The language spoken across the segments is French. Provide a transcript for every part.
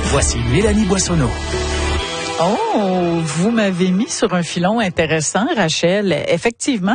Voici Mélanie Boissonneau. Oh, vous m'avez mis sur un filon intéressant, Rachel. Effectivement,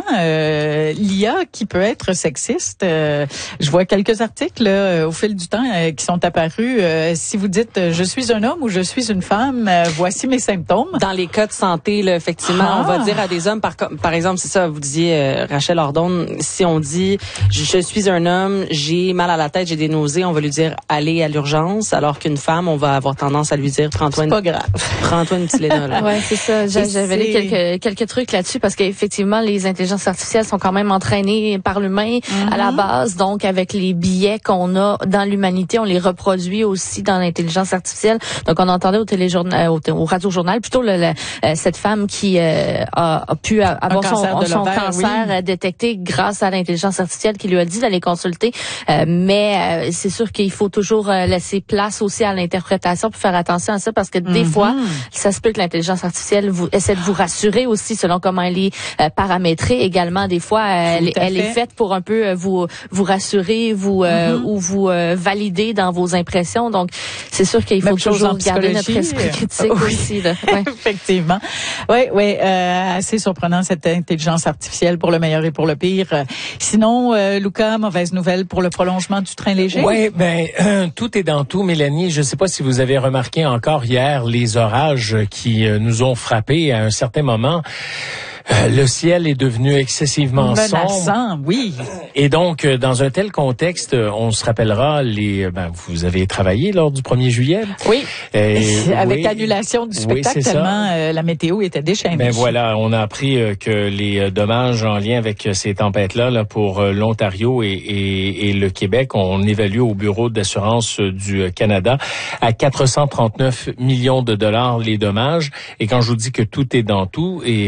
l'IA qui peut être sexiste. Je vois quelques articles au fil du temps qui sont apparus. Si vous dites « je suis un homme » ou « je suis une femme », voici mes symptômes. Dans les cas de santé, là, effectivement, on va dire à des hommes, par exemple, c'est ça, vous disiez, Rachel Ordonne, si on dit « je suis un homme, j'ai mal à la tête, j'ai des nausées », on va lui dire « allez à l'urgence », alors qu'une femme, on va avoir tendance à lui dire « prends-toi c'est pas grave. Prends-toi une Tylenol ». Ouais, c'est ça. J'avais lu quelques trucs là-dessus parce qu'effectivement, les intelligences artificielles sont quand même entraînées par l'humain à la base. Donc, avec les biais qu'on a dans l'humanité, on les reproduit aussi dans l'intelligence artificielle. Donc, on entendait au radio-journal, plutôt cette femme qui a pu avoir son cancer détecté grâce à l'intelligence artificielle qui lui a dit d'aller consulter. Mais c'est sûr qu'il faut toujours laisser place aussi à l'interprétation pour faire attention à ça parce que des fois, ça se peut que l'intelligence artificielle essaie de vous rassurer aussi selon comment elle est paramétrée. Également, des fois, elle est faite pour un peu vous rassurer, ou vous valider dans vos impressions. Donc, c'est sûr qu'il faut toujours garder notre esprit critique aussi. Là. Ouais. Effectivement. Oui, assez surprenant cette intelligence artificielle pour le meilleur et pour le pire. Sinon, Luca, mauvaise nouvelle pour le prolongement du train léger? Oui, tout est dans tout, Mélanie. Je ne sais pas si vous avez remarqué encore hier les orages qui nous ont frappés à un certain moment. Le ciel est devenu excessivement menaçant, sombre. Oui. Et donc, dans un tel contexte, on se rappellera vous avez travaillé lors du 1er juillet. Oui. Avec annulation du spectacle, tellement la météo était déchaînée. Voilà, on a appris que les dommages en lien avec ces tempêtes-là, pour l'Ontario et le Québec, on évalue au Bureau d'assurance du Canada à 439 millions de dollars les dommages. Et quand je vous dis que tout est dans tout, et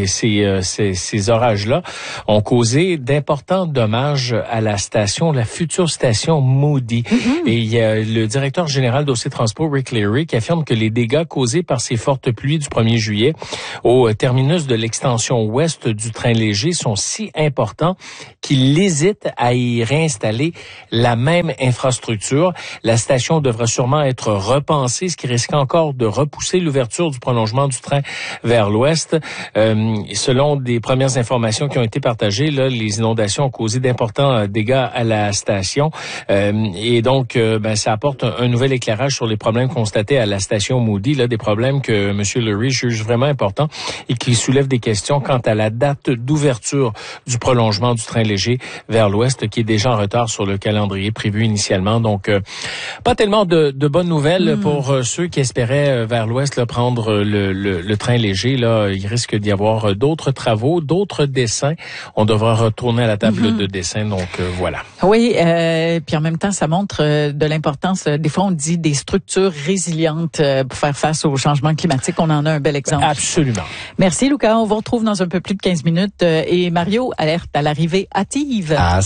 ces orages-là ont causé d'importants dommages à la future station Moody. Et il y a le directeur général d'OC Transpo, Rick Leary, qui affirme que les dégâts causés par ces fortes pluies du 1er juillet au terminus de l'extension ouest du train léger sont si importants qu'il hésite à y réinstaller la même infrastructure. La station devra sûrement être repensée, ce qui risque encore de repousser l'ouverture du prolongement du train vers l'ouest. Selon des premières informations qui ont été partagées, là, les inondations ont causé d'importants dégâts à la station. Et donc, ça apporte un nouvel éclairage sur les problèmes constatés à la station Moody, là, des problèmes que M. Lurie juge vraiment importants et qui soulèvent des questions quant à la date d'ouverture du prolongement du train léger vers l'ouest, qui est déjà en retard sur le calendrier prévu initialement. Donc, pas tellement de bonnes nouvelles pour ceux qui espéraient vers l'ouest là, prendre le train léger. Là, il risque d'y avoir d'autres travaux, d'autres dessins. On devra retourner à la table de dessin, donc voilà. Oui, puis en même temps, ça montre de l'importance. Des fois, on dit des structures résilientes pour faire face au changement climatique. On en a un bel exemple. Absolument. Merci, Luca. On vous retrouve dans un peu plus de 15 minutes. Et Mario, alerte à l'arrivée hâtive. À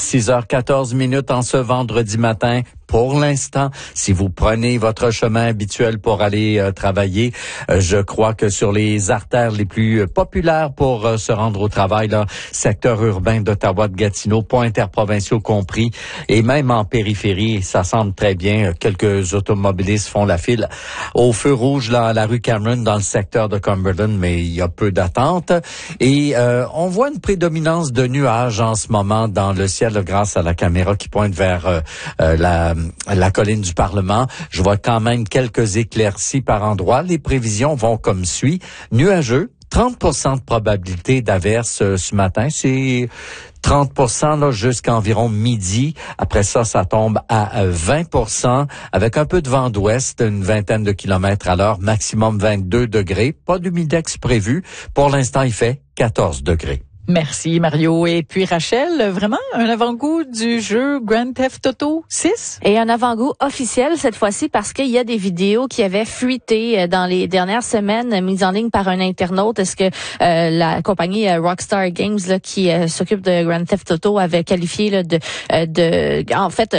6h14 en ce vendredi matin. Pour l'instant, si vous prenez votre chemin habituel pour aller travailler, je crois que sur les artères les plus populaires pour se rendre au travail, là, secteur urbain d'Ottawa, de Gatineau, pas interprovinciaux compris, et même en périphérie, ça semble très bien. Quelques automobilistes font la file au feu rouge là, à la rue Cameron dans le secteur de Cumberland, mais il y a peu d'attente. Et on voit une prédominance de nuages en ce moment dans le ciel là, grâce à la caméra qui pointe vers la colline du Parlement. Je vois quand même quelques éclaircies par endroits. Les prévisions vont comme suit. Nuageux, 30% de probabilité d'averse ce matin. C'est 30% là, jusqu'à environ midi. Après ça, ça tombe à 20%, avec un peu de vent d'ouest, une vingtaine de kilomètres à l'heure, maximum 22 degrés. Pas d'humidex prévu. Pour l'instant, il fait 14 degrés. Merci Mario. Et puis Rachel, vraiment un avant-goût du jeu Grand Theft Auto 6? Et un avant-goût officiel cette fois-ci parce qu'il y a des vidéos qui avaient fuité dans les dernières semaines, mises en ligne par un internaute. Est-ce que la compagnie Rockstar Games là, qui s'occupe de Grand Theft Auto avait qualifié là, en fait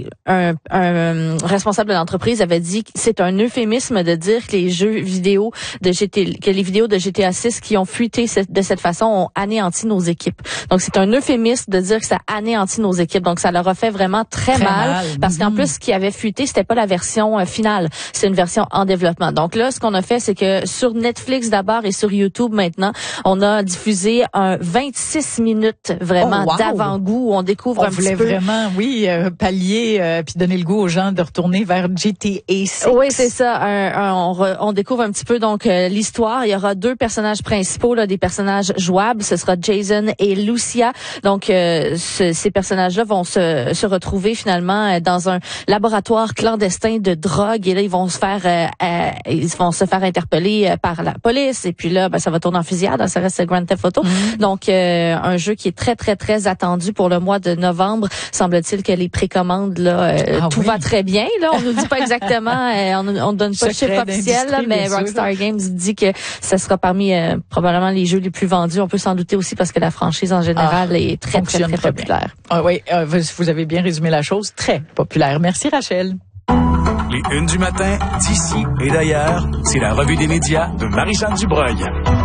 un responsable de l'entreprise avait dit que c'est un euphémisme de dire que les jeux vidéo de GTA 6 qui ont fuité de cette façon ont anéanti anéantit nos équipes. Donc, c'est un euphémisme de dire que ça anéantit nos équipes. Donc, ça leur a fait vraiment très mal. Parce qu'en plus, ce qui avait fuité, c'était pas la version finale. C'est une version en développement. Donc là, ce qu'on a fait, c'est que sur Netflix d'abord et sur YouTube maintenant, on a diffusé un 26 minutes vraiment d'avant-goût où on découvre un petit peu. Vraiment, pallier puis donner le goût aux gens de retourner vers GTA 6. Oui, c'est ça. On découvre un petit peu donc l'histoire. Il y aura 2 personnages principaux, là, des personnages jouables. Ce sera Jason et Lucia. Donc ces personnages-là vont se retrouver finalement dans un laboratoire clandestin de drogue et là ils vont se faire interpeller par la police et puis là ça va tourner en fusillade. Ça reste Grand Theft Auto. Donc un jeu qui est très très très attendu pour le mois de novembre. Semble-t-il que les précommandes là tout va très bien là. On nous dit pas exactement, on donne pas de chiffre officiel là, mais Rockstar Games dit que ça sera parmi probablement les jeux les plus vendus. On peut s'en douter aussi parce que la franchise en général est très très très populaire. Oui, vous avez bien résumé la chose, très populaire. Merci Rachel. Les unes du matin, d'ici et d'ailleurs, c'est la revue des médias de Marie-Jeanne Dubreuil.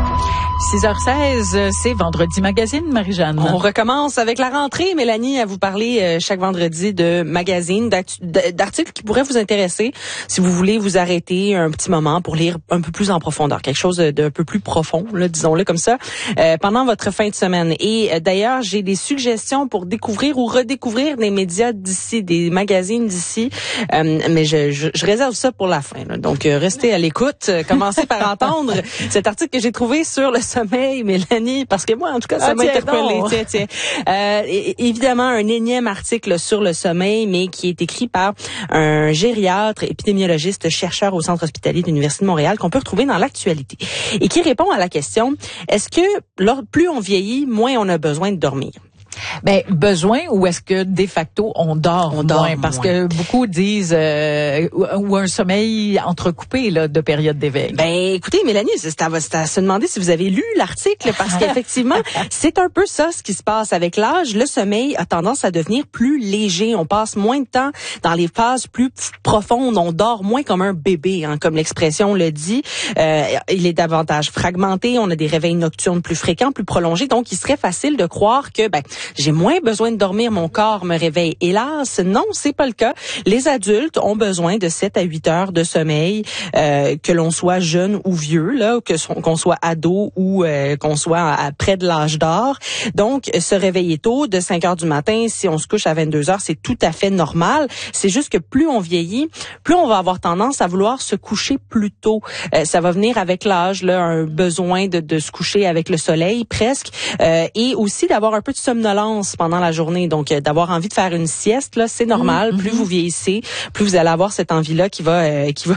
6h16, c'est Vendredi Magazine, Marie-Jeanne. On recommence avec la rentrée, Mélanie, à vous parler chaque vendredi de magazines, d'articles qui pourraient vous intéresser si vous voulez vous arrêter un petit moment pour lire un peu plus en profondeur, quelque chose d'un peu plus profond, là, disons-le comme ça, pendant votre fin de semaine. Et d'ailleurs, j'ai des suggestions pour découvrir ou redécouvrir des médias d'ici, des magazines d'ici, mais je réserve ça pour la fin. Là. Donc, restez à l'écoute. Commencez par entendre cet article que j'ai trouvé sur le sommeil, Mélanie, parce que moi, en tout cas, ça m'a interpellé. Tiens. Évidemment, un énième article sur le sommeil, mais qui est écrit par un gériatre, épidémiologiste, chercheur au Centre hospitalier de l'Université de Montréal, qu'on peut retrouver dans l'actualité, et qui répond à la question, est-ce que plus on vieillit, moins on a besoin de dormir? Besoin ou est-ce que de facto on dort moins? Parce que beaucoup disent ou un sommeil entrecoupé là de périodes d'éveil. Écoutez, Mélanie, c'est à se demander si vous avez lu l'article parce qu'effectivement, c'est un peu ça ce qui se passe avec l'âge. Le sommeil a tendance à devenir plus léger. On passe moins de temps dans les phases plus profondes. On dort moins comme un bébé, comme l'expression le dit. Il est davantage fragmenté. On a des réveils nocturnes plus fréquents, plus prolongés. Donc, il serait facile de croire que j'ai moins besoin de dormir, mon corps me réveille. Hélas, non, c'est pas le cas. Les adultes ont besoin de 7 à 8 heures de sommeil, que l'on soit jeune ou vieux, là, qu'on soit ado ou qu'on soit près de l'âge d'or. Donc, se réveiller tôt, de 5 heures du matin, si on se couche à 22 heures, c'est tout à fait normal. C'est juste que plus on vieillit, plus on va avoir tendance à vouloir se coucher plus tôt. Ça va venir avec l'âge, là, un besoin de se coucher avec le soleil presque, et aussi d'avoir un peu de somnolence pendant la journée. Donc, d'avoir envie de faire une sieste, là, c'est normal. Plus vous vieillissez, plus vous allez avoir cette envie-là qui va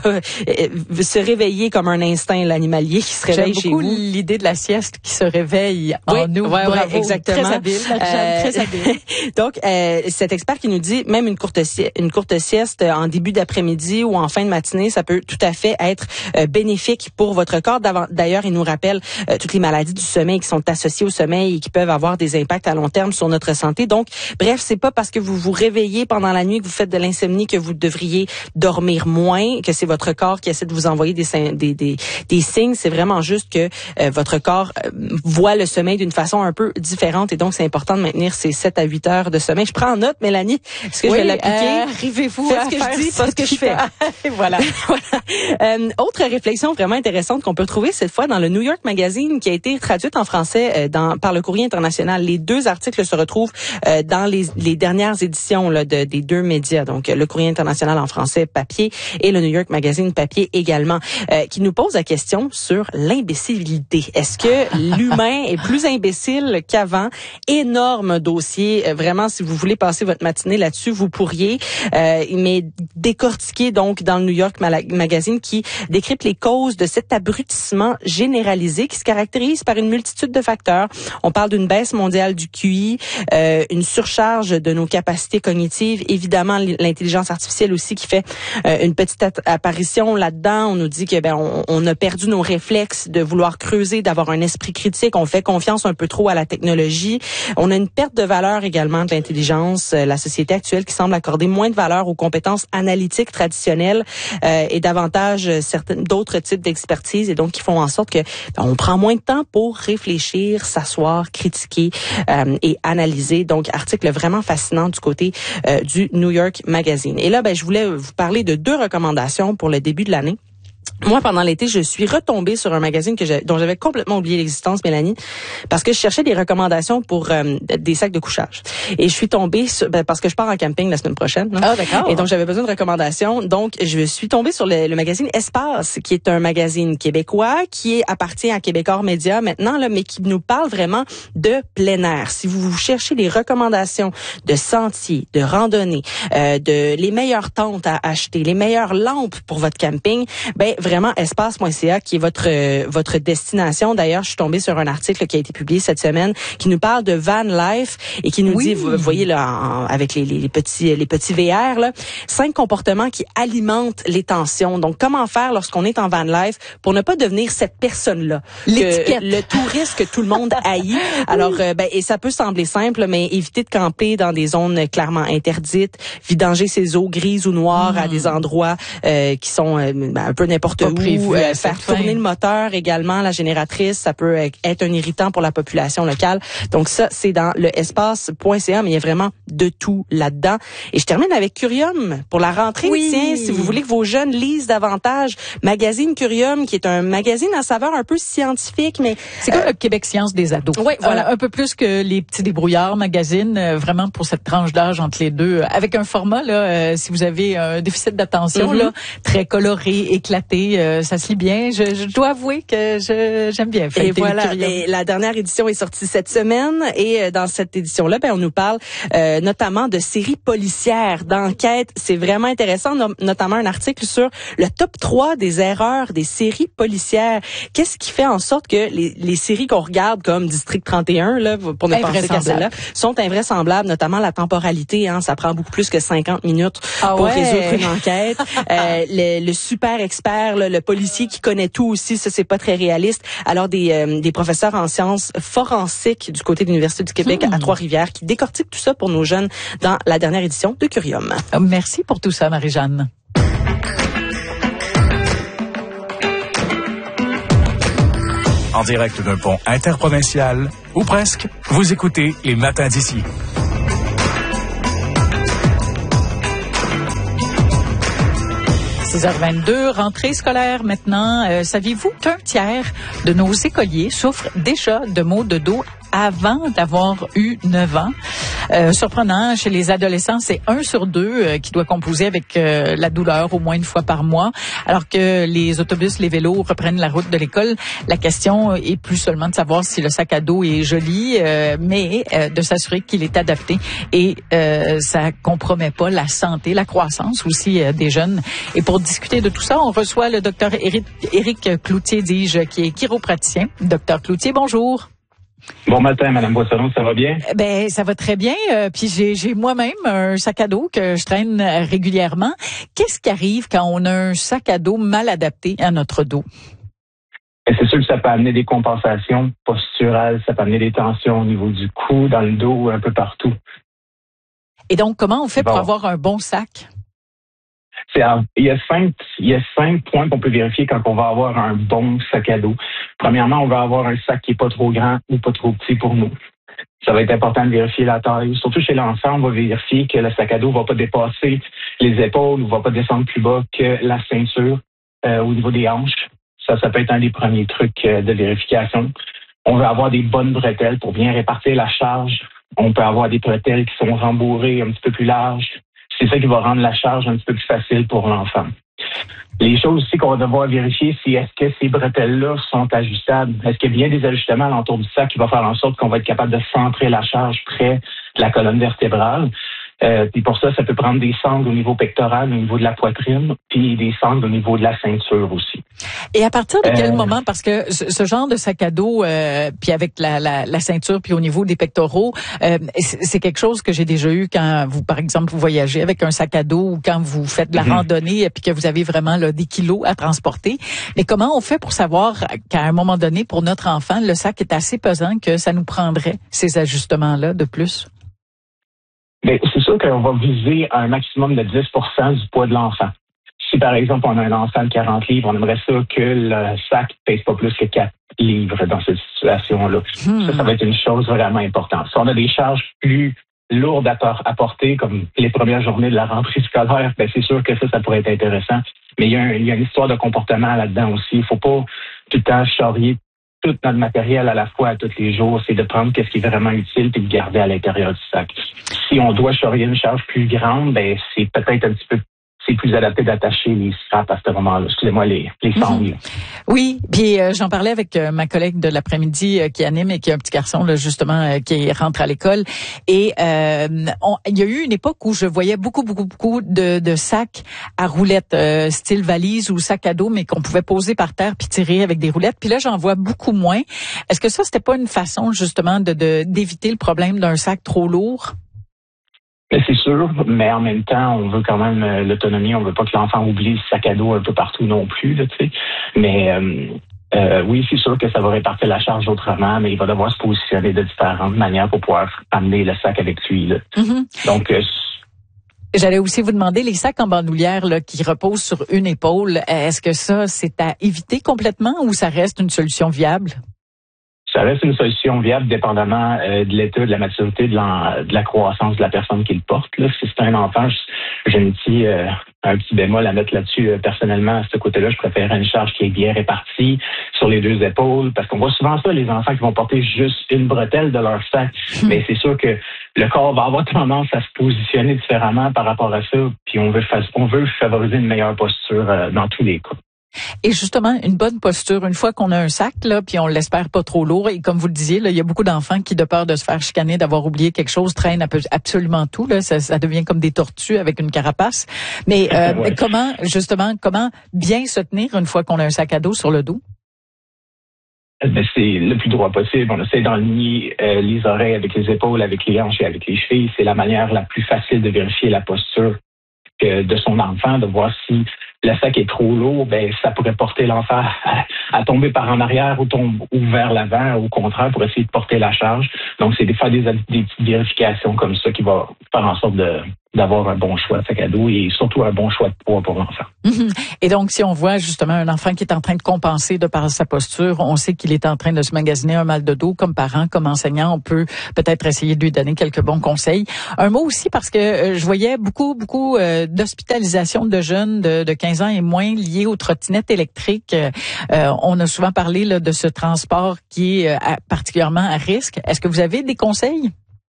se réveiller comme un instinct, l'animalier qui se réveille chez vous. J'aime beaucoup l'idée de la sieste qui se réveille en nous. Oui, exactement. Très habile, très habile. Donc, cet expert qui nous dit, même une courte sieste en début d'après-midi ou en fin de matinée, ça peut tout à fait être bénéfique pour votre corps. D'ailleurs, il nous rappelle toutes les maladies du sommeil qui sont associées au sommeil et qui peuvent avoir des impacts à long terme sur notre santé. Donc, bref, c'est pas parce que vous vous réveillez pendant la nuit que vous faites de l'insomnie que vous devriez dormir moins, que c'est votre corps qui essaie de vous envoyer des signes. C'est vraiment juste que votre corps voit le sommeil d'une façon un peu différente et donc c'est important de maintenir ces 7 à 8 heures de sommeil. Je prends en note, Mélanie. Est-ce que je vais l'appliquer? Arrivez-vous à ce que je dis, pas ce que je fais. Voilà. Autre réflexion vraiment intéressante qu'on peut trouver cette fois dans le New York Magazine qui a été traduite en français par le Courrier international. Les 2 articles se retrouvent dans les dernières éditions là, des 2 médias, donc le Courrier international en français papier et le New York Magazine papier également, qui nous pose la question sur l'imbécilité. Est-ce que l'humain est plus imbécile qu'avant? Énorme dossier. Vraiment, si vous voulez passer votre matinée là-dessus, vous pourriez, mais décortiquer donc dans le New York Magazine qui décrypte les causes de cet abrutissement généralisé qui se caractérise par une multitude de facteurs. On parle d'une baisse mondiale du QI, vie, une surcharge de nos capacités cognitives, évidemment l'intelligence artificielle aussi qui fait une petite apparition là-dedans. On nous dit que on a perdu nos réflexes de vouloir creuser, d'avoir un esprit critique, on fait confiance un peu trop à la technologie. On a une perte de valeur également de l'intelligence, la société actuelle qui semble accorder moins de valeur aux compétences analytiques traditionnelles et davantage d'autres types d'expertise, et donc qui font en sorte que on prend moins de temps pour réfléchir, s'asseoir, critiquer et analyser. Donc, article vraiment fascinant du côté du New York Magazine. Et là, je voulais vous parler de 2 recommandations pour le début de l'année. Moi, pendant l'été, je suis retombée sur un magazine dont j'avais complètement oublié l'existence, Mélanie, parce que je cherchais des recommandations pour des sacs de couchage. Et je suis tombée parce que je pars en camping la semaine prochaine. Ah, d'accord. Et donc, j'avais besoin de recommandations. Donc, je suis tombée sur le magazine Espace, qui est un magazine québécois qui appartient à Québecor Média maintenant, là, mais qui nous parle vraiment de plein air. Si vous cherchez des recommandations de sentiers, de randonnées, de les meilleures tentes à acheter, les meilleures lampes pour votre camping, vraiment espace.ca qui est votre destination. D'ailleurs, je suis tombée sur un article qui a été publié cette semaine qui nous parle de van life et qui nous dit, vous voyez là, avec les petits VR là, 5 comportements qui alimentent les tensions. Donc, comment faire lorsqu'on est en van life pour ne pas devenir cette personne-là, le touriste que tout le monde haït. Alors, et ça peut sembler simple, mais éviter de camper dans des zones clairement interdites, vidanger ses eaux grises ou noires à des endroits qui sont un peu n'importe où, faire tourner le moteur également, la génératrice, ça peut être un irritant pour la population locale. Donc ça, c'est dans le espace.ca, mais il y a vraiment de tout là-dedans. Et je termine avec Curium pour la rentrée. Tiens, si vous voulez que vos jeunes lisent davantage, magazine Curium, qui est un magazine à saveur un peu scientifique, mais c'est comme le Québec Science des ados. Oui, voilà. Un peu plus que les petits débrouillards magazine, vraiment pour cette tranche d'âge entre les deux, avec un format là, si vous avez un déficit d'attention là, très coloré, éclaté. Ça se lit bien. Je dois avouer que j'aime bien. Et voilà. Et la dernière édition est sortie cette semaine. Et dans cette édition-là, on nous parle notamment de séries policières, d'enquêtes. C'est vraiment intéressant, notamment un article sur le top 3 des erreurs des séries policières. Qu'est-ce qui fait en sorte que les séries qu'on regarde comme District 31, là, pour ne penser qu'à celle-là, sont invraisemblables, notamment la temporalité. Ça prend beaucoup plus que 50 minutes pour résoudre une enquête. Le super expert, le policier qui connaît tout aussi, ça c'est pas très réaliste. Alors des professeurs en sciences forensiques du côté de l'Université du Québec à Trois-Rivières qui décortiquent tout ça pour nos jeunes dans la dernière édition de Curium. Merci pour tout ça, Marie-Jeanne. En direct d'un pont interprovincial, ou presque, vous écoutez Les Matins d'ici. – 6h22, rentrée scolaire maintenant. Saviez-vous qu'un tiers de nos écoliers souffrent déjà de maux de dos avant d'avoir eu 9 ans? Surprenant, chez les adolescents, c'est 1 sur 2 qui doit composer avec la douleur au moins une fois par mois. Alors que les autobus, les vélos reprennent la route de l'école, la question est plus seulement de savoir si le sac à dos est joli, mais de s'assurer qu'il est adapté et ça compromet pas la santé, la croissance aussi des jeunes. Et pour discuter de tout ça, on reçoit le docteur Éric Cloutier, dis-je, qui est chiropraticien. Docteur Cloutier, bonjour. Bon matin, Madame Boissonneau, ça va bien? Ça va très bien. Puis j'ai moi-même un sac à dos que je traîne régulièrement. Qu'est-ce qui arrive quand on a un sac à dos mal adapté à notre dos? C'est sûr que ça peut amener des compensations posturales, ça peut amener des tensions au niveau du cou, dans le dos, un peu partout. Et donc, comment on fait pour avoir un bon sac? Il y a 5 points qu'on peut vérifier quand on va avoir un bon sac à dos. Premièrement, on va avoir un sac qui est pas trop grand ou pas trop petit pour nous. Ça va être important de vérifier la taille. Surtout chez l'enfant, on va vérifier que le sac à dos va pas dépasser les épaules ou va pas descendre plus bas que la ceinture au niveau des hanches. Ça peut être un des premiers trucs de vérification. On va avoir des bonnes bretelles pour bien répartir la charge. On peut avoir des bretelles qui sont rembourrées un petit peu plus larges. C'est ça qui va rendre la charge un petit peu plus facile pour l'enfant. Les choses aussi qu'on va devoir vérifier, c'est est-ce que ces bretelles-là sont ajustables? Est-ce qu'il y a bien des ajustements alentour du sac qui va faire en sorte qu'on va être capable de centrer la charge près de la colonne vertébrale? Puis pour ça peut prendre des sangles au niveau pectoral, au niveau de la poitrine, puis des sangles au niveau de la ceinture aussi. Et à partir de quel moment, parce que ce genre de sac à dos, puis avec la ceinture, puis au niveau des pectoraux, c'est quelque chose que j'ai déjà eu quand vous, par exemple, vous voyagez avec un sac à dos ou quand vous faites de la randonnée, puis que vous avez vraiment là, des kilos à transporter. Mais comment on fait pour savoir qu'à un moment donné, pour notre enfant, le sac est assez pesant que ça nous prendrait ces ajustements-là de plus? Bien, c'est sûr qu'on va viser un maximum de 10% du poids de l'enfant. Si, par exemple, on a un enfant de 40 livres, on aimerait ça que le sac ne pèse pas plus que 4 livres dans cette situation-là. Ça va être une chose vraiment importante. Si on a des charges plus lourdes à porter, comme les premières journées de la rentrée scolaire, bien, c'est sûr que ça pourrait être intéressant. Mais il y a une histoire de comportement là-dedans aussi. Il ne faut pas tout le temps charrier tout notre matériel à la fois à tous les jours. C'est de prendre ce qui est vraiment utile et de garder à l'intérieur du sac. Si on doit charrier une charge plus grande, ben c'est peut-être un petit peu plus adapté d'attacher les straps à ce moment-là. Excusez-moi, les sangles. Oui, puis j'en parlais avec ma collègue de l'après-midi qui anime et qui a un petit garçon là, justement qui rentre à l'école. Et il y a eu une époque où je voyais beaucoup de sacs à roulettes, style valise ou sac à dos, mais qu'on pouvait poser par terre puis tirer avec des roulettes. Puis là, j'en vois beaucoup moins. Est-ce que ça, c'était pas une façon justement d'éviter le problème d'un sac trop lourd? C'est sûr, mais en même temps, on veut quand même l'autonomie. On veut pas que l'enfant oublie le sac à dos un peu partout non plus, là, tu sais. Mais oui, c'est sûr que ça va répartir la charge autrement, mais il va devoir se positionner de différentes manières pour pouvoir amener le sac avec lui, là. Donc, j'allais aussi vous demander, les sacs en bandoulière là, qui reposent sur une épaule, est-ce que ça, c'est à éviter complètement ou ça reste une solution viable? Ça reste une solution viable dépendamment de l'état, de la maturité, de la croissance de la personne qui le porte. Là. Si c'est un enfant, j'ai un petit bémol à mettre là-dessus. Personnellement, à ce côté-là, je préfère une charge qui est bien répartie sur les deux épaules, parce qu'on voit souvent ça, les enfants qui vont porter juste une bretelle de leur sac. Mais c'est sûr que le corps va avoir tendance à se positionner différemment par rapport à ça, puis on veut favoriser une meilleure posture dans tous les cas. Et justement, une bonne posture, une fois qu'on a un sac, là, puis on l'espère pas trop lourd, et comme vous le disiez, là, il y a beaucoup d'enfants qui, de peur de se faire chicaner, d'avoir oublié quelque chose, traînent absolument tout, là, ça devient comme des tortues avec une carapace. Mais ouais. Comment bien se tenir une fois qu'on a un sac à dos sur le dos? Ben, c'est le plus droit possible. On essaie d'enligner les oreilles avec les épaules, avec les hanches et avec les chevilles. C'est la manière la plus facile de vérifier la posture de son enfant, de voir si le sac est trop lourd, ben ça pourrait porter l'enfant à tomber par en arrière ou vers l'avant, au contraire, pour essayer de porter la charge. Donc, c'est de faire des petites vérifications comme ça qui va faire en sorte d'avoir un bon choix de sac à dos et surtout un bon choix de poids pour l'enfant. Et donc, si on voit justement un enfant qui est en train de compenser de par sa posture, on sait qu'il est en train de se magasiner un mal de dos, comme parent, comme enseignant, on peut peut-être essayer de lui donner quelques bons conseils. Un mot aussi, parce que je voyais beaucoup d'hospitalisation de jeunes de 15 ans et moins liés aux trottinettes électriques. On a souvent parlé là, de ce transport qui est particulièrement à risque. Est-ce que vous avez des conseils?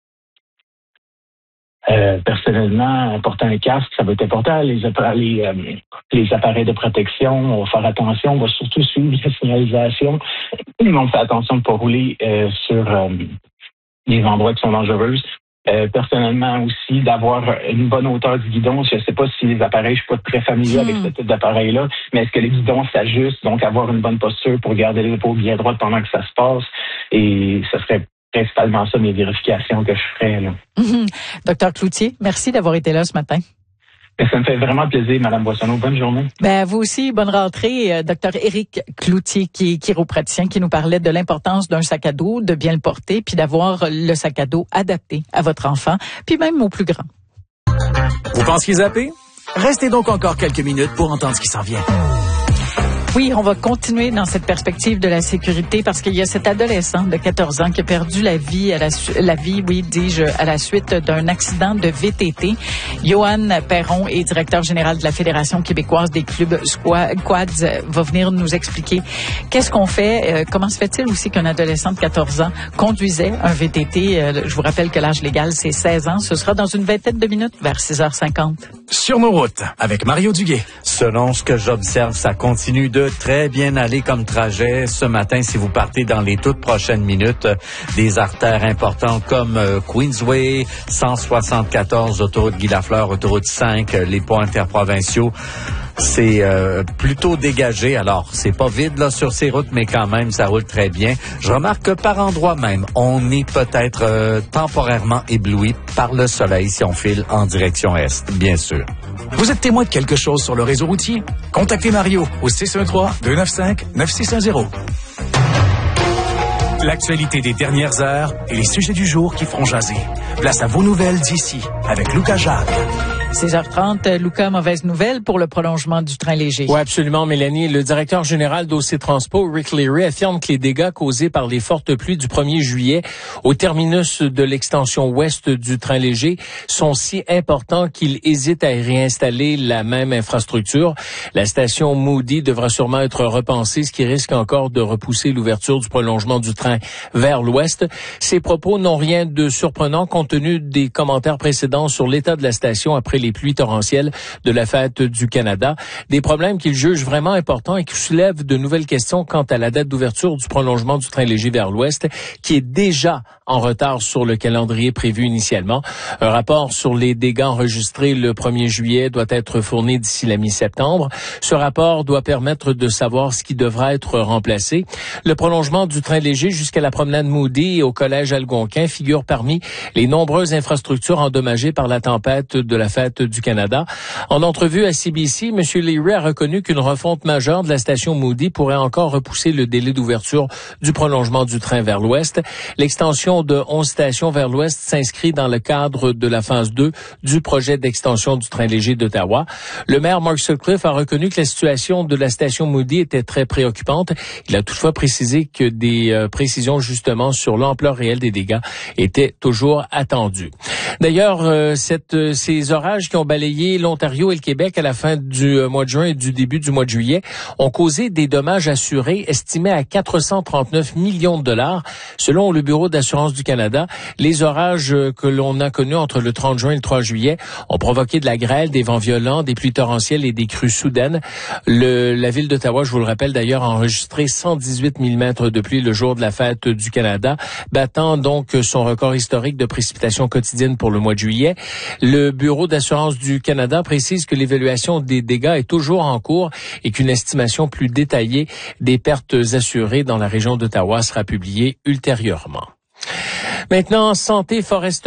Personnellement, porter un casque, ça va être important. Les appareils de protection, on va faire attention. On va surtout suivre la signalisation. On fait attention de ne pas rouler sur des endroits qui sont dangereux. Personnellement aussi, d'avoir une bonne hauteur du guidon. Je ne sais pas si les appareils, je ne suis pas très familier avec ce type d'appareil-là, mais est-ce que les guidons s'ajustent, donc avoir une bonne posture pour garder les épaules bien droites pendant que ça se passe. Et ce serait principalement ça, mes vérifications que je ferais. Là. Docteur Cloutier, merci d'avoir été là ce matin. Ça me fait vraiment plaisir, Madame Boissonneau. Bonne journée. Ben, vous aussi, bonne rentrée. Docteur Éric Cloutier, qui est chiropraticien, qui nous parlait de l'importance d'un sac à dos, de bien le porter, puis d'avoir le sac à dos adapté à votre enfant, puis même au plus grand. Vous pensiez zapper? Restez donc encore quelques minutes pour entendre ce qui s'en vient. Oui, on va continuer dans cette perspective de la sécurité parce qu'il y a cet adolescent de 14 ans qui a perdu la vie à la suite d'un accident de VTT. Johan Perron est directeur général de la Fédération québécoise des clubs quads, va venir nous expliquer qu'est-ce qu'on fait, comment se fait-il aussi qu'un adolescent de 14 ans conduisait un VTT. Je vous rappelle que l'âge légal, c'est 16 ans. Ce sera dans une vingtaine de minutes vers 6h50. sur nos routes avec Mario Duguay. Selon ce que j'observe, ça continue de très bien aller comme trajet. Ce matin, si vous partez dans les toutes prochaines minutes, des artères importantes comme Queensway, 174, autoroute Guy Lafleur, autoroute 5, les ponts interprovinciaux, c'est plutôt dégagé. Alors, c'est pas vide là sur ces routes, mais quand même, ça roule très bien. Je remarque que par endroits même, on est peut-être temporairement ébloui par le soleil si on file en direction est, bien sûr. Vous êtes témoin de quelque chose sur le réseau routier? Contactez Mario au 613-295-9650. L'actualité des dernières heures et les sujets du jour qui feront jaser. Place à vos nouvelles d'ici avec Lucas Jacques. 6h30, Lucas, mauvaise nouvelle pour le prolongement du train léger. Oui, absolument, Mélanie. Le directeur général d'OC Transpo, Rick Leary, affirme que les dégâts causés par les fortes pluies du 1er juillet au terminus de l'extension ouest du train léger sont si importants qu'il hésite à réinstaller la même infrastructure. La station Moody devra sûrement être repensée, ce qui risque encore de repousser l'ouverture du prolongement du train vers l'ouest. Ces propos n'ont rien de surprenant compte tenu des commentaires précédents sur l'état de la station après les pluies torrentielles de la fête du Canada. Des problèmes qu'il juge vraiment importants et qui soulèvent de nouvelles questions quant à la date d'ouverture du prolongement du train léger vers l'ouest, qui est déjà en retard sur le calendrier prévu initialement. Un rapport sur les dégâts enregistrés le 1er juillet doit être fourni d'ici la mi-septembre. Ce rapport doit permettre de savoir ce qui devra être remplacé. Le prolongement du train léger jusqu'à la promenade Moody et au collège Algonquin figure parmi les nombreuses infrastructures endommagées par la tempête de la fête du Canada. En entrevue à CBC, M. Leary a reconnu qu'une refonte majeure de la station Moody pourrait encore repousser le délai d'ouverture du prolongement du train vers l'ouest. L'extension de 11 stations vers l'ouest s'inscrit dans le cadre de la phase 2 du projet d'extension du train léger d'Ottawa. Le maire Mark Sutcliffe a reconnu que la situation de la station Moody était très préoccupante. Il a toutefois précisé que des précisions justement sur l'ampleur réelle des dégâts étaient toujours attendues. D'ailleurs, ces orages qui ont balayé l'Ontario et le Québec à la fin du mois de juin et du début du mois de juillet ont causé des dommages assurés estimés à 439 millions de dollars. Selon le Bureau d'assurance du Canada, les orages que l'on a connus entre le 30 juin et le 3 juillet ont provoqué de la grêle, des vents violents, des pluies torrentielles et des crues soudaines. La ville d'Ottawa, je vous le rappelle d'ailleurs, a enregistré 118 mm de pluie le jour de la fête du Canada, battant donc son record historique de précipitations quotidiennes pour le mois de juillet. Le Bureau d'assurance du Canada précise que l'évaluation des dégâts est toujours en cours et qu'une estimation plus détaillée des pertes assurées dans la région d'Ottawa sera publiée ultérieurement. Maintenant, santé,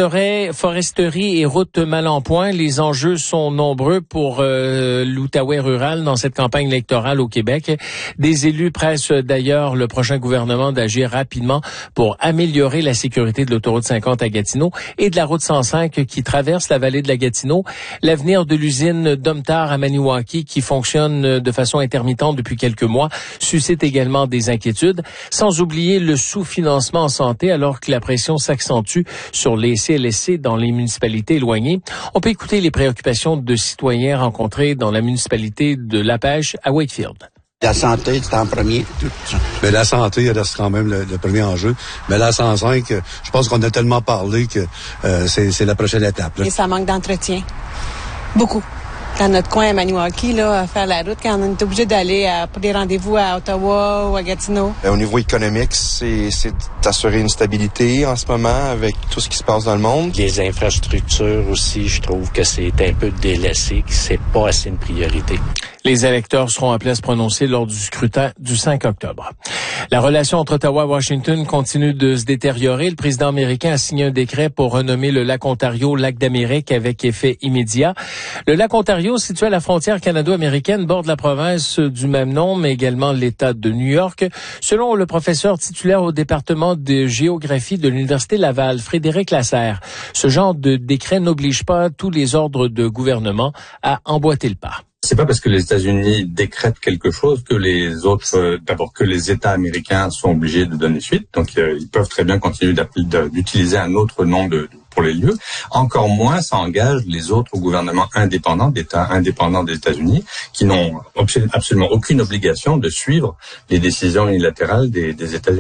foresterie et routes mal en point. Les enjeux sont nombreux pour l'Outaouais rural dans cette campagne électorale au Québec. Des élus pressent d'ailleurs le prochain gouvernement d'agir rapidement pour améliorer la sécurité de l'autoroute 50 à Gatineau et de la route 105 qui traverse la vallée de la Gatineau. L'avenir de l'usine Domtar à Maniwaki qui fonctionne de façon intermittente depuis quelques mois suscite également des inquiétudes. Sans oublier le sous-financement en santé alors que la pression s'accentue sur les CLSC dans les municipalités éloignées. On peut écouter les préoccupations de citoyens rencontrés dans la municipalité de La Pêche à Wakefield. La santé, c'est en premier. Mais la santé reste quand même le premier enjeu. Mais la 105, je pense qu'on a tellement parlé que c'est la prochaine étape. Là. Et ça manque d'entretien. Beaucoup. Dans notre coin à Maniwaki, là, à faire la route, quand on est obligé d'aller pour des rendez-vous à Ottawa ou à Gatineau. Au niveau économique, c'est d'assurer une stabilité en ce moment avec tout ce qui se passe dans le monde. Les infrastructures aussi, je trouve que c'est un peu délaissé, que c'est pas assez une priorité. Les électeurs seront appelés à se prononcer lors du scrutin du 5 octobre. La relation entre Ottawa et Washington continue de se détériorer. Le président américain a signé un décret pour renommer le lac Ontario lac d'Amérique avec effet immédiat. Le lac Ontario, situé à la frontière canado-américaine, borde la province du même nom, mais également l'État de New York. Selon le professeur titulaire au département de géographie de l'Université Laval, Frédéric Lasserre, ce genre de décret n'oblige pas tous les ordres de gouvernement à emboîter le pas. C'est pas parce que les États-Unis décrètent quelque chose que les autres, d'abord que les États américains sont obligés de donner suite. Donc ils peuvent très bien continuer d'utiliser un autre nom pour les lieux. Encore moins, ça engage les autres gouvernements indépendants, d'États indépendants des États-Unis, qui n'ont absolument aucune obligation de suivre les décisions unilatérales des États-Unis.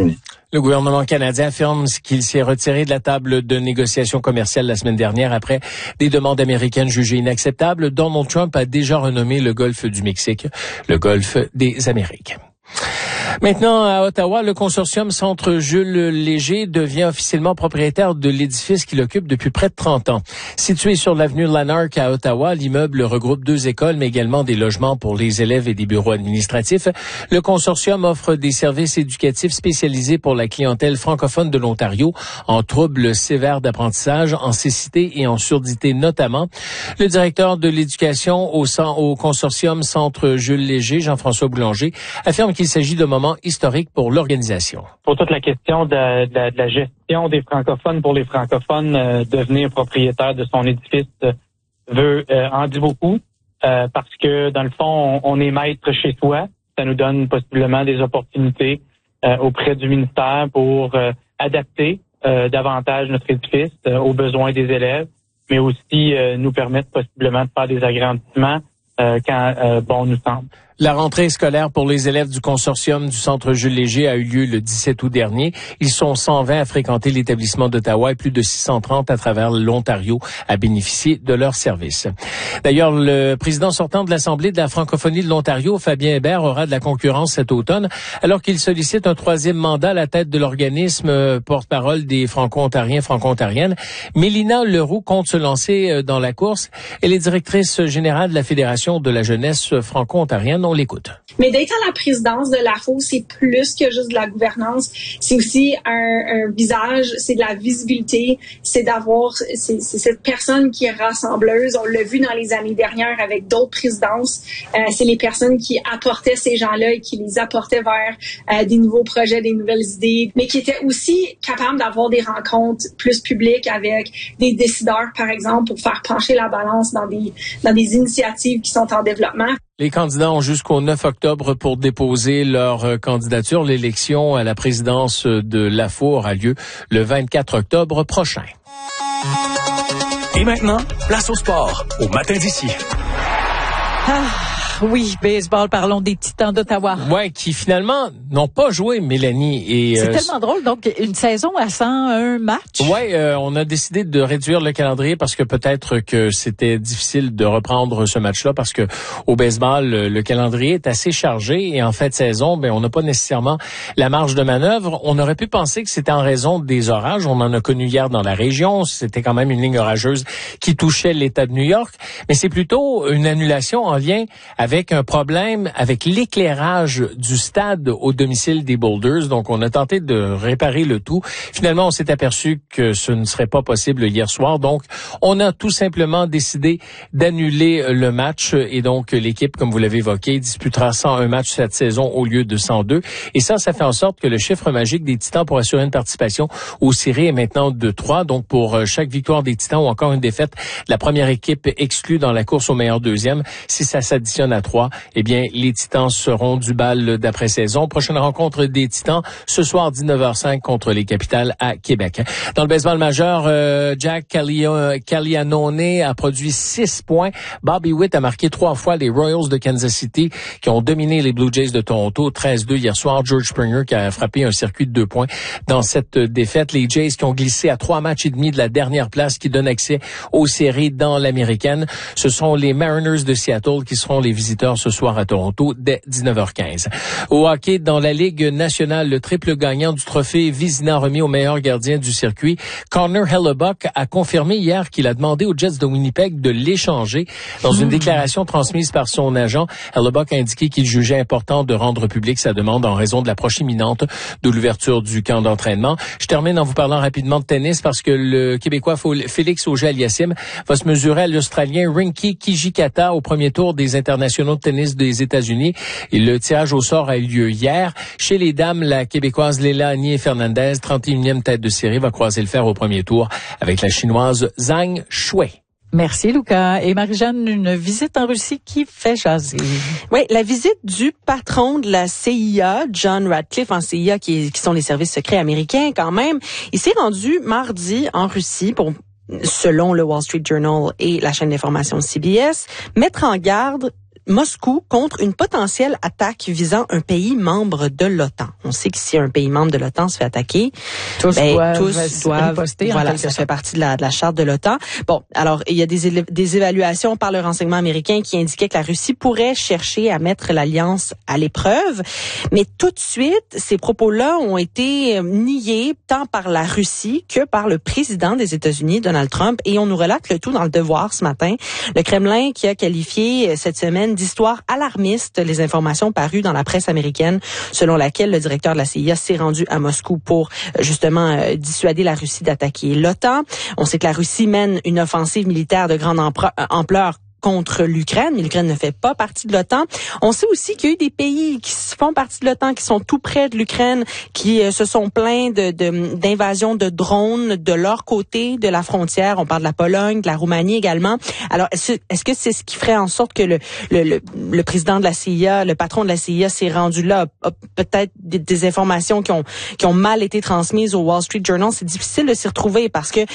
Le gouvernement canadien affirme qu'il s'est retiré de la table de négociation commerciale la semaine dernière après des demandes américaines jugées inacceptables. Donald Trump a déjà renommé le golfe du Mexique le golfe des Amériques. Maintenant, à Ottawa, le consortium Centre Jules Léger devient officiellement propriétaire de l'édifice qu'il occupe depuis près de 30 ans. Situé sur l'avenue Lanark à Ottawa, l'immeuble regroupe 2 écoles, mais également des logements pour les élèves et des bureaux administratifs. Le consortium offre des services éducatifs spécialisés pour la clientèle francophone de l'Ontario, en troubles sévères d'apprentissage, en cécité et en surdité notamment. Le directeur de l'éducation au consortium Centre Jules Léger, Jean-François Boulanger, affirme qu'il s'agit de moments historiques pour l'organisation. Pour toute la question de la gestion des francophones pour les francophones, devenir propriétaire de son édifice en dit beaucoup parce que, dans le fond, on est maître chez soi. Ça nous donne possiblement des opportunités auprès du ministère pour adapter davantage notre édifice aux besoins des élèves, mais aussi nous permettre possiblement de faire des agrandissements quand bon nous semble. La rentrée scolaire pour les élèves du consortium du Centre Jules Léger a eu lieu le 17 août dernier. Ils sont 120 à fréquenter l'établissement d'Ottawa et plus de 630 à travers l'Ontario à bénéficier de leurs services. D'ailleurs, le président sortant de l'Assemblée de la francophonie de l'Ontario, Fabien Hébert, aura de la concurrence cet automne, alors qu'il sollicite un 3e mandat à la tête de l'organisme porte-parole des Franco-Ontariens, Franco-Ontariennes. Mélina Leroux compte se lancer dans la course. Elle est directrice générale de la Fédération de la jeunesse franco-ontarienne. On l'écoute. Mais d'être à la présidence de l'AFO, c'est plus que juste de la gouvernance. C'est aussi un visage, c'est de la visibilité, c'est d'avoir, c'est cette personne qui est rassembleuse. On l'a vu dans les années dernières avec d'autres présidences. C'est les personnes qui apportaient ces gens-là et qui les apportaient vers des nouveaux projets, des nouvelles idées, mais qui étaient aussi capables d'avoir des rencontres plus publiques avec des décideurs, par exemple, pour faire pencher la balance dans des initiatives qui sont en développement. Les candidats ont jusqu'au 9 octobre pour déposer leur candidature. L'élection à la présidence de l'AFO aura lieu le 24 octobre prochain. Et maintenant, place au sport, au matin d'ici. Oui, baseball, parlons des Titans d'Ottawa. Ouais, qui finalement n'ont pas joué, Mélanie. Et c'est tellement drôle. Donc, une saison à 101 matchs. Ouais, on a décidé de réduire le calendrier parce que peut-être que c'était difficile de reprendre ce match-là parce que au baseball, le calendrier est assez chargé et en fin de saison, on n'a pas nécessairement la marge de manœuvre. On aurait pu penser que c'était en raison des orages. On en a connu hier dans la région. C'était quand même une ligne orageuse qui touchait l'État de New York. Mais c'est plutôt une annulation en lien avec un problème avec l'éclairage du stade au domicile des Boulders. Donc, on a tenté de réparer le tout. Finalement, on s'est aperçu que ce ne serait pas possible hier soir. Donc, on a tout simplement décidé d'annuler le match. Et donc, l'équipe, comme vous l'avez évoqué, disputera 101 matchs cette saison au lieu de 102. Et ça fait en sorte que le chiffre magique des Titans pour assurer une participation aux séries est maintenant de 3. Donc, pour chaque victoire des Titans ou encore une défaite, la première équipe exclue dans la course au meilleur deuxième, si ça s'additionne à 3, eh bien, les Titans seront du bal d'après-saison. Prochaine rencontre des Titans, ce soir, 19h05 contre les Capitals à Québec. Dans le baseball majeur, Jack Caglianone a produit 6 points. Bobby Witt a marqué 3 fois les Royals de Kansas City qui ont dominé les Blue Jays de Toronto 13-2 hier soir. George Springer qui a frappé un circuit de 2 points dans cette défaite. Les Jays qui ont glissé à 3 matchs et demi de la dernière place qui donne accès aux séries dans l'américaine. Ce sont les Mariners de Seattle qui seront les visiteurs ce soir à Toronto dès 19h15. Au hockey, dans la Ligue nationale, le triple gagnant du trophée Vizina remis au meilleur gardien du circuit, Connor Hellebuyck a confirmé hier qu'il a demandé aux Jets de Winnipeg de l'échanger. Dans une déclaration transmise par son agent, Hellebuyck a indiqué qu'il jugeait important de rendre public sa demande en raison de l'approche imminente de l'ouverture du camp d'entraînement. Je termine en vous parlant rapidement de tennis parce que le Québécois Félix Auger-Aliassime va se mesurer à l'Australien Rinky Kijikata au premier tour des internationaux de tennis des États-Unis. Et le tirage au sort a eu lieu hier. Chez les dames, la Québécoise Léla Agnier-Fernandez, 31e tête de série, va croiser le fer au premier tour avec la Chinoise Zhang Shuai. Merci, Lucas. Et Marie-Jeanne, une visite en Russie qui fait jaser. Oui, la visite du patron de la CIA, John Ratcliffe, en CIA, qui sont les services secrets américains quand même. Il s'est rendu mardi en Russie pour, selon le Wall Street Journal et la chaîne d'information CBS, mettre en garde Moscou contre une potentielle attaque visant un pays membre de l'OTAN. On sait que si un pays membre de l'OTAN se fait attaquer, tous doivent riposter. Voilà, ça fait partie de la charte de l'OTAN. Bon, alors il y a des évaluations par le renseignement américain qui indiquaient que la Russie pourrait chercher à mettre l'alliance à l'épreuve, mais tout de suite, ces propos-là ont été niés tant par la Russie que par le président des États-Unis, Donald Trump, et on nous relate le tout dans le Devoir ce matin. Le Kremlin qui a qualifié cette semaine d'histoire alarmiste les informations parues dans la presse américaine selon laquelle le directeur de la CIA s'est rendu à Moscou pour justement dissuader la Russie d'attaquer l'OTAN. On sait que la Russie mène une offensive militaire de grande ampleur contre l'Ukraine, mais l'Ukraine ne fait pas partie de l'OTAN. On sait aussi qu'il y a eu des pays qui font partie de l'OTAN, qui sont tout près de l'Ukraine, qui se sont plaints d'invasions de drones de leur côté de la frontière. On parle de la Pologne, de la Roumanie également. Alors, est-ce que c'est ce qui ferait en sorte que le président de la CIA, le patron de la CIA s'est rendu là, a peut-être des informations qui ont mal été transmises au Wall Street Journal? C'est difficile de s'y retrouver parce que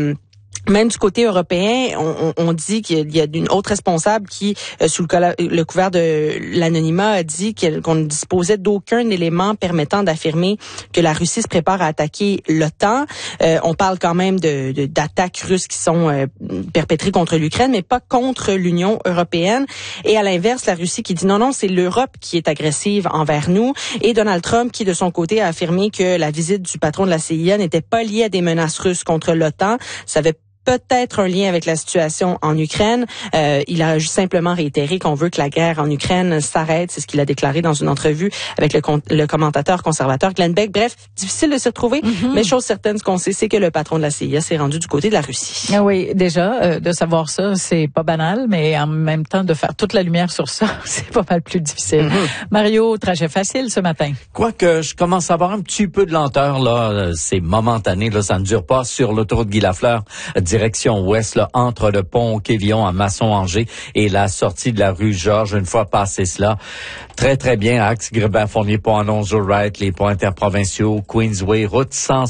même du côté européen, on dit qu'il y a une autre responsable qui, sous le couvert de l'anonymat, a dit qu'on ne disposait d'aucun élément permettant d'affirmer que la Russie se prépare à attaquer l'OTAN. On parle quand même d'attaques russes qui sont perpétrées contre l'Ukraine, mais pas contre l'Union européenne. Et à l'inverse, la Russie qui dit non, c'est l'Europe qui est agressive envers nous. Et Donald Trump qui, de son côté, a affirmé que la visite du patron de la CIA n'était pas liée à des menaces russes contre l'OTAN. Ça avait peut-être un lien avec la situation en Ukraine. Il a simplement réitéré qu'on veut que la guerre en Ukraine s'arrête. C'est ce qu'il a déclaré dans une entrevue avec le commentateur conservateur Glenn Beck. Bref, difficile de s'y retrouver, mais chose certaine, ce qu'on sait, c'est que le patron de la CIA s'est rendu du côté de la Russie. Ah oui, déjà, de savoir ça, c'est pas banal, mais en même temps, de faire toute la lumière sur ça, c'est pas mal plus difficile. Mario, trajet facile ce matin. Quoique, je commence à avoir un petit peu de lenteur, là. C'est momentané, là. Ça ne dure pas sur l'autoroute Guy Lafleur, direction ouest, là, entre le pont Quévillon à Masson-Angers et la sortie de la rue Georges. Une fois passé cela, très, très bien, axe Grébin-Fournier, pont Alonzo-Wright, les ponts interprovinciaux, Queensway, route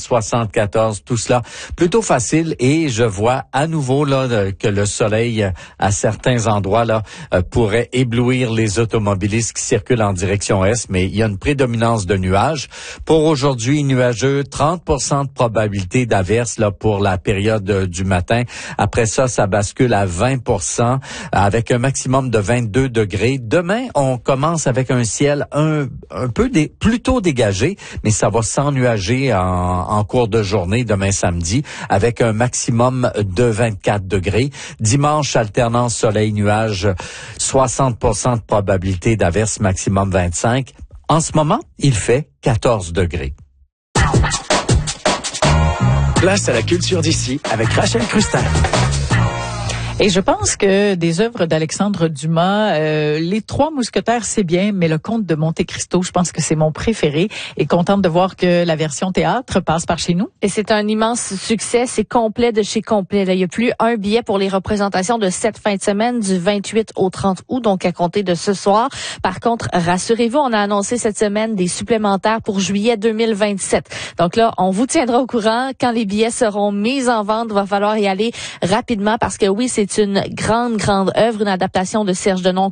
174, tout cela plutôt facile. Et je vois à nouveau, là, que le soleil, à certains endroits, là, pourrait éblouir les automobilistes qui circulent en direction est, mais il y a une prédominance de nuages. Pour aujourd'hui, nuageux, 30% de probabilité d'averse, là, pour la période du matin. Après ça, ça bascule à 20% avec un maximum de 22 degrés. Demain, on commence avec un ciel un peu plutôt dégagé, mais ça va s'ennuager en cours de journée demain samedi avec un maximum de 24 degrés. Dimanche, alternance soleil-nuage, 60% de probabilité d'averse, maximum 25. En ce moment, il fait 14 degrés. Place à la culture d'ici avec Rachel Crustin. Et je pense que des œuvres d'Alexandre Dumas, Les Trois Mousquetaires, c'est bien, mais Le Comte de Monte-Cristo, je pense que c'est mon préféré. Et contente de voir que la version théâtre passe par chez nous. Et c'est un immense succès, c'est complet de chez complet. Là, il y a plus un billet pour les représentations de cette fin de semaine du 28 au 30 août, donc à compter de ce soir. Par contre, rassurez-vous, on a annoncé cette semaine des supplémentaires pour juillet 2027. Donc là, on vous tiendra au courant quand les billets seront mis en vente. Il va falloir y aller rapidement parce que oui, c'est une grande œuvre, une adaptation de Serge Denon